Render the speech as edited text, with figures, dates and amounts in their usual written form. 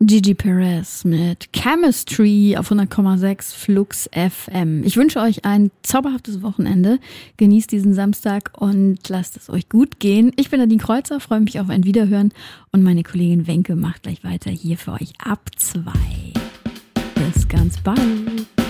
Gigi Perez mit Chemistry auf 100,6 Flux FM. Ich wünsche euch ein zauberhaftes Wochenende. Genießt diesen Samstag und lasst es euch gut gehen. Ich bin Nadine Kreuzer, freue mich auf ein Wiederhören und meine Kollegin Wenke macht gleich weiter hier für euch ab 2. Bis ganz bald.